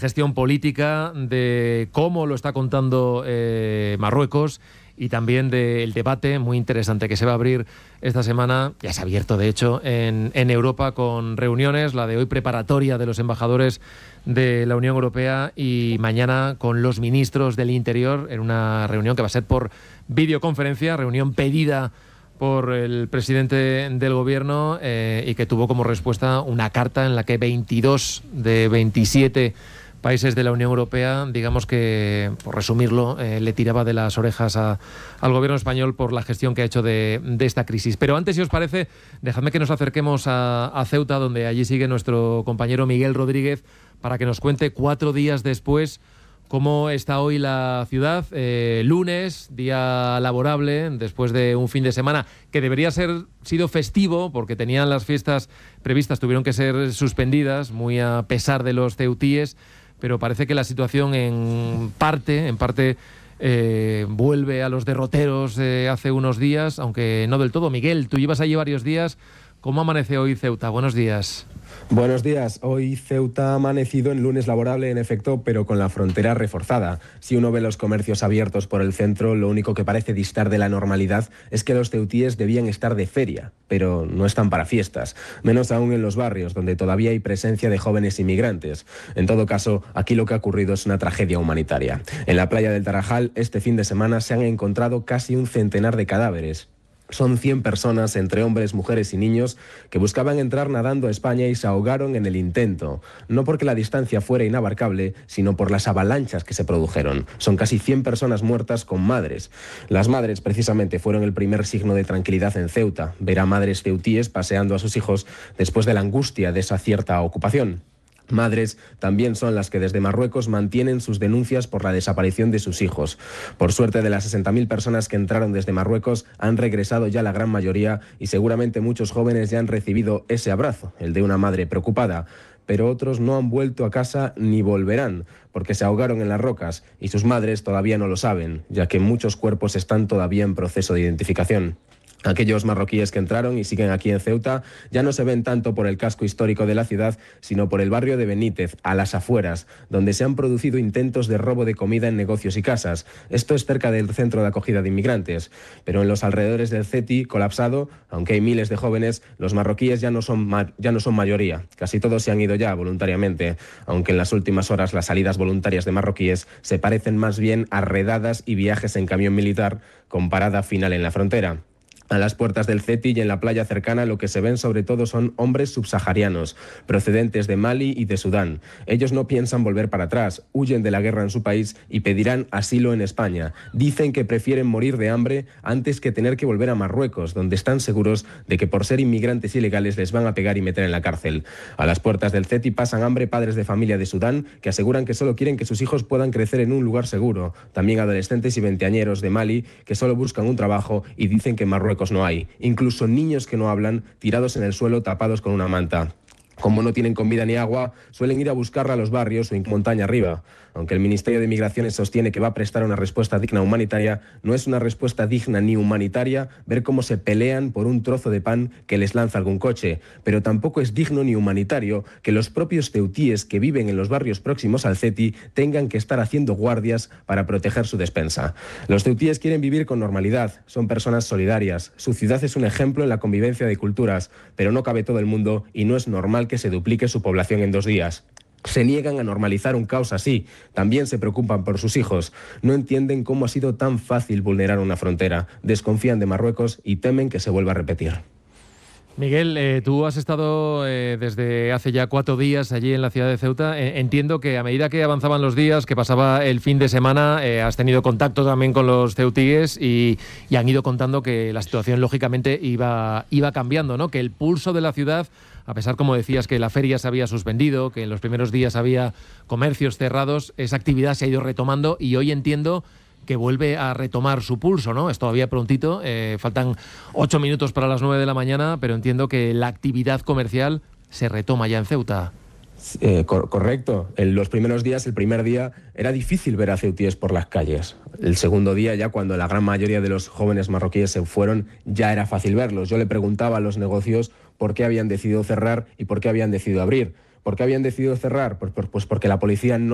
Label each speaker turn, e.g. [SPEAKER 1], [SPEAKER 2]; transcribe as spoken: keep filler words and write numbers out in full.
[SPEAKER 1] gestión política, de cómo lo está contando eh, Marruecos y también del debate muy interesante que se va a abrir esta semana, ya se ha abierto de hecho en, en Europa con reuniones, la de hoy preparatoria de los embajadores de la Unión Europea y mañana con los ministros del Interior en una reunión que va a ser por videoconferencia, reunión pedida por el presidente del gobierno eh, y que tuvo como respuesta una carta en la que veintidós de veintisiete países de la Unión Europea, digamos que, por resumirlo, eh, le tiraba de las orejas a, al gobierno español por la gestión que ha hecho de, de esta crisis. Pero antes, si os parece, dejadme que nos acerquemos a, a Ceuta, donde allí sigue nuestro compañero Miguel Rodríguez, para que nos cuente cuatro días después cómo está hoy la ciudad. Eh, lunes, día laborable, después de un fin de semana que debería ser sido festivo, porque tenían las fiestas previstas, tuvieron que ser suspendidas, muy a pesar de los ceutíes, pero parece que la situación en parte, en parte eh, vuelve a los derroteros de hace unos días, aunque no del todo. Miguel, tú llevas allí varios días. ¿Cómo amanece hoy Ceuta? Buenos días.
[SPEAKER 2] Buenos días. Hoy Ceuta ha amanecido en lunes laborable, en efecto, pero con la frontera reforzada. Si uno ve los comercios abiertos por el centro, lo único que parece distar de la normalidad es que los ceutíes debían estar de feria, pero no están para fiestas. Menos aún en los barrios, donde todavía hay presencia de jóvenes inmigrantes. En todo caso, aquí lo que ha ocurrido es una tragedia humanitaria. En la playa del Tarajal, este fin de semana, se han encontrado casi un centenar de cadáveres. Son cien personas, entre hombres, mujeres y niños, que buscaban entrar nadando a España y se ahogaron en el intento. No porque la distancia fuera inabarcable, sino por las avalanchas que se produjeron. Son casi cien personas muertas con madres. Las madres, precisamente, fueron el primer signo de tranquilidad en Ceuta. Ver a madres ceutíes paseando a sus hijos después de la angustia de esa cierta ocupación. Madres también son las que desde Marruecos mantienen sus denuncias por la desaparición de sus hijos. Por suerte, de las sesenta mil personas que entraron desde Marruecos, han regresado ya la gran mayoría y seguramente muchos jóvenes ya han recibido ese abrazo, el de una madre preocupada. Pero otros no han vuelto a casa ni volverán, porque se ahogaron en las rocas y sus madres todavía no lo saben, ya que muchos cuerpos están todavía en proceso de identificación. Aquellos marroquíes que entraron y siguen aquí en Ceuta ya no se ven tanto por el casco histórico de la ciudad, sino por el barrio de Benítez, a las afueras, donde se han producido intentos de robo de comida en negocios y casas. Esto es cerca del centro de acogida de inmigrantes. Pero en los alrededores del Ceti, colapsado, aunque hay miles de jóvenes, los marroquíes ya no son, ma- ya no son mayoría. Casi todos se han ido ya voluntariamente, aunque en las últimas horas las salidas voluntarias de marroquíes se parecen más bien a redadas y viajes en camión militar con parada final en la frontera. A las puertas del Ceti y en la playa cercana lo que se ven sobre todo son hombres subsaharianos, procedentes de Mali y de Sudán. Ellos no piensan volver para atrás, huyen de la guerra en su país y pedirán asilo en España. Dicen que prefieren morir de hambre antes que tener que volver a Marruecos, donde están seguros de que por ser inmigrantes ilegales les van a pegar y meter en la cárcel. A las puertas del Ceti pasan hambre padres de familia de Sudán que aseguran que solo quieren que sus hijos puedan crecer en un lugar seguro. También adolescentes y veinteañeros de Mali que solo buscan un trabajo y dicen que Marruecos no hay. Incluso niños que no hablan, tirados en el suelo, tapados con una manta. Como no tienen comida ni agua, suelen ir a buscarla a los barrios o en montaña arriba. Aunque el Ministerio de Migraciones sostiene que va a prestar una respuesta digna humanitaria, no es una respuesta digna ni humanitaria ver cómo se pelean por un trozo de pan que les lanza algún coche. Pero tampoco es digno ni humanitario que los propios ceutíes que viven en los barrios próximos al Ceti tengan que estar haciendo guardias para proteger su despensa. Los ceutíes quieren vivir con normalidad, son personas solidarias. Su ciudad es un ejemplo en la convivencia de culturas, pero no cabe todo el mundo y no es normal que se duplique su población en dos días. Se niegan a normalizar un caos así. También se preocupan por sus hijos. No entienden cómo ha sido tan fácil vulnerar una frontera. Desconfían de Marruecos y temen que se vuelva a repetir.
[SPEAKER 1] Miguel, eh, tú has estado eh, desde hace ya cuatro días allí en la ciudad de Ceuta. Eh, entiendo que a medida que avanzaban los días, que pasaba el fin de semana, eh, has tenido contacto también con los ceutíes y, y han ido contando que la situación lógicamente iba, iba cambiando, ¿no? Que el pulso de la ciudad, a pesar, como decías, que la feria se había suspendido, que en los primeros días había comercios cerrados, esa actividad se ha ido retomando y hoy entiendo que vuelve a retomar su pulso, ¿no? Es todavía prontito, eh, faltan ocho minutos para las nueve de la mañana, pero entiendo que la actividad comercial se retoma ya en Ceuta.
[SPEAKER 2] Eh, cor- correcto. En los primeros días, el primer día, era difícil ver a ceutíes por las calles. El segundo día, ya cuando la gran mayoría de los jóvenes marroquíes se fueron, ya era fácil verlos. Yo le preguntaba a los negocios por qué habían decidido cerrar y por qué habían decidido abrir. ¿Por qué habían decidido cerrar? Pues, pues porque la policía no